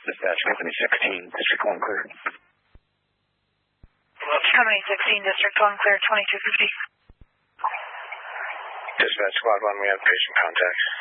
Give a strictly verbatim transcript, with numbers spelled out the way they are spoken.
Dispatch Company sixteen, District one clear. Company sixteen, District one clear, twenty-two fifty. Dispatch Squad one, we have patient contact.